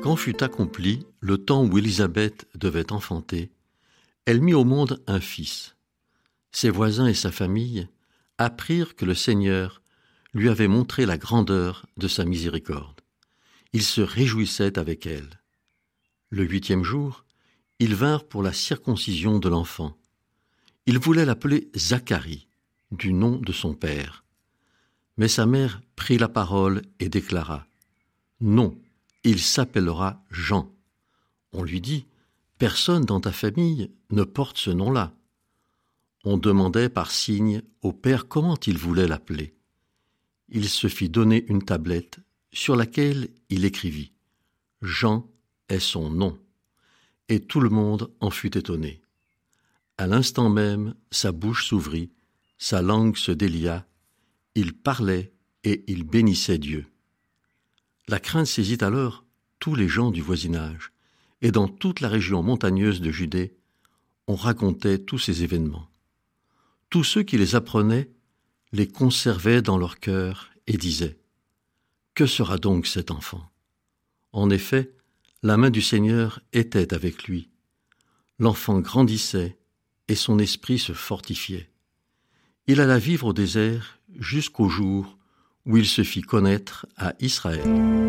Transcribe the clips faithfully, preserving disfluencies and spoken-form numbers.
Quand fut accompli le temps où Élisabeth devait enfanter, elle mit au monde un fils. Ses voisins et sa famille apprirent que le Seigneur lui avait montré la grandeur de sa miséricorde. Ils se réjouissaient avec elle. Le huitième jour, ils vinrent pour la circoncision de l'enfant. Ils voulaient l'appeler Zacharie, du nom de son père. Mais sa mère prit la parole et déclara « Non, il s'appellera Jean. » On lui dit « Personne dans ta famille ne porte ce nom-là. » On demandait par signe au père comment il voulait l'appeler. Il se fit donner une tablette sur laquelle il écrivit « Jean est son nom. » Et tout le monde en fut étonné. À l'instant même, sa bouche s'ouvrit, sa langue se délia, il parlait et il bénissait Dieu. La crainte saisit alors tous les gens du voisinage, et dans toute la région montagneuse de Judée, on racontait tous ces événements. Tous ceux qui les apprenaient les conservaient dans leur cœur et disaient « Que sera donc cet enfant ?» En effet, la main du Seigneur était avec lui. L'enfant grandissait et son esprit se fortifiait. Il alla vivre au désert jusqu'au jour où il se fit connaître à Israël.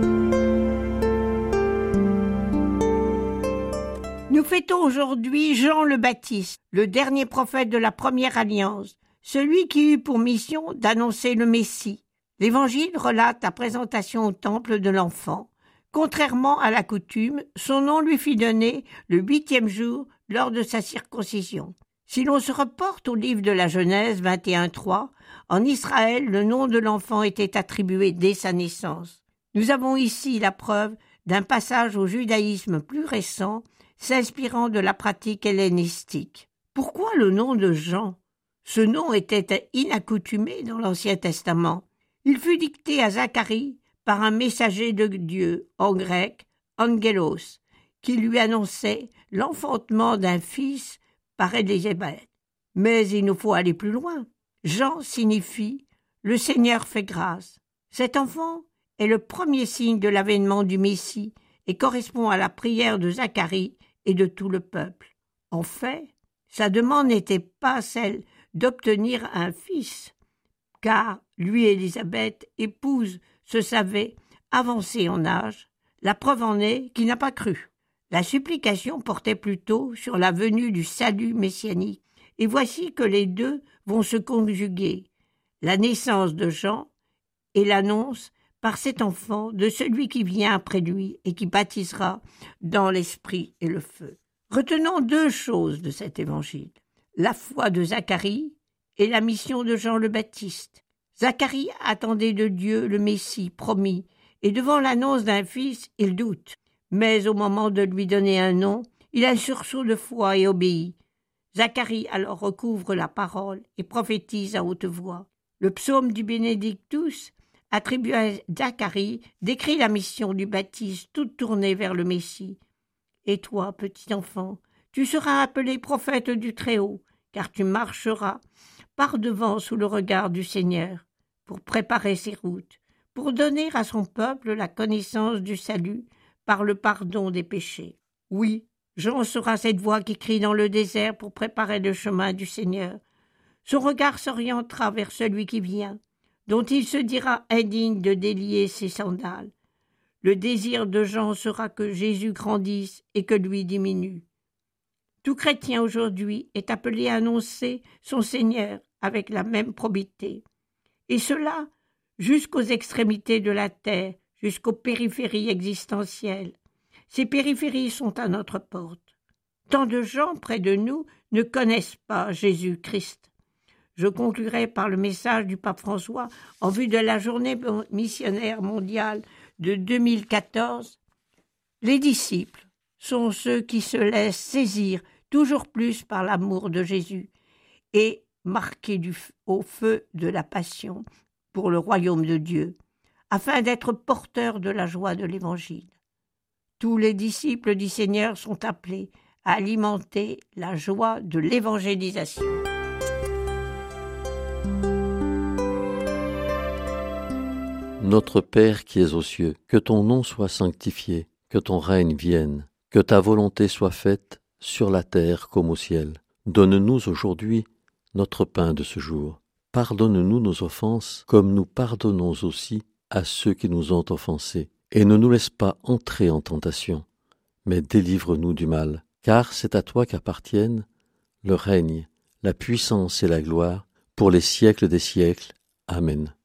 Nous fêtons aujourd'hui Jean le Baptiste, le dernier prophète de la première alliance, celui qui eut pour mission d'annoncer le Messie. L'Évangile relate la présentation au temple de l'enfant. Contrairement à la coutume, son nom lui fut donné le huitième jour lors de sa circoncision. Si l'on se reporte au livre de la Genèse vingt et un trois, en Israël, le nom de l'enfant était attribué dès sa naissance. Nous avons ici la preuve d'un passage au judaïsme plus récent, s'inspirant de la pratique hellénistique. Pourquoi le nom de Jean ? Ce nom était inaccoutumé dans l'Ancien Testament. Il fut dicté à Zacharie par un messager de Dieu, en grec, angelos, qui lui annonçait l'enfantement d'un fils par Élisabeth. Mais il nous faut aller plus loin. Jean signifie « le Seigneur fait grâce ». Cet enfant est le premier signe de l'avènement du Messie et correspond à la prière de Zacharie et de tout le peuple. En fait, sa demande n'était pas celle d'obtenir un fils, car lui et Élisabeth, épouse, se savait avancé en âge. La preuve en est qu'il n'a pas cru. La supplication portait plutôt sur la venue du salut messianique. Et voici que les deux vont se conjuguer. La naissance de Jean et l'annonce par cet enfant de celui qui vient après lui et qui baptisera dans l'esprit et le feu. Retenons deux choses de cet évangile. La foi de Zacharie et la mission de Jean le Baptiste. Zacharie attendait de Dieu le Messie promis, et devant l'annonce d'un fils, il doute. Mais au moment de lui donner un nom, il a un sursaut de foi et obéit. Zacharie alors recouvre la parole et prophétise à haute voix. Le psaume du Benedictus, attribué à Zacharie, décrit la mission du Baptiste toute tournée vers le Messie. « Et toi, petit enfant, tu seras appelé prophète du Très-Haut, car tu marcheras par devant sous le regard du Seigneur, pour préparer ses routes, pour donner à son peuple la connaissance du salut par le pardon des péchés. » Oui, Jean sera cette voix qui crie dans le désert pour préparer le chemin du Seigneur. Son regard s'orientera vers celui qui vient, dont il se dira indigne de délier ses sandales. Le désir de Jean sera que Jésus grandisse et que lui diminue. Tout chrétien aujourd'hui est appelé à annoncer son Seigneur avec la même probité. Et cela jusqu'aux extrémités de la terre, jusqu'aux périphéries existentielles. Ces périphéries sont à notre porte. Tant de gens près de nous ne connaissent pas Jésus-Christ. Je conclurai par le message du pape François en vue de la journée missionnaire mondiale de deux mille quatorze. Les disciples sont ceux qui se laissent saisir toujours plus par l'amour de Jésus et marqués du, au feu de la passion pour le royaume de Dieu, afin d'être porteurs de la joie de l'Évangile. Tous les disciples du Seigneur sont appelés à alimenter la joie de l'évangélisation. Notre Père qui es aux cieux, que ton nom soit sanctifié, que ton règne vienne, que ta volonté soit faite sur la terre comme au ciel. Donne-nous aujourd'hui notre pain de ce jour. Pardonne-nous nos offenses, comme nous pardonnons aussi à ceux qui nous ont offensés. Et ne nous laisse pas entrer en tentation, mais délivre-nous du mal. Car c'est à toi qu'appartiennent le règne, la puissance et la gloire, pour les siècles des siècles. Amen.